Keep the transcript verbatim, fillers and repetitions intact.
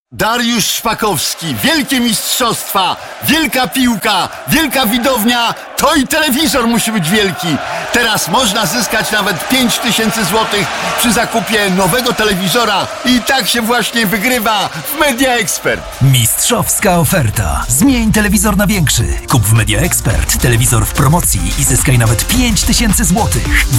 Dariusz Szpakowski, wielkie mistrzostwa, wielka piłka, wielka widownia, to i telewizor musi być wielki. Teraz można zyskać nawet pięć tysięcy złotych przy zakupie nowego telewizora i tak się właśnie wygrywa w Media Expert. Mistrzowska oferta. Zmień telewizor na większy. Kup w Media Expert telewizor w promocji i zyskaj nawet pięć tysięcy złotych.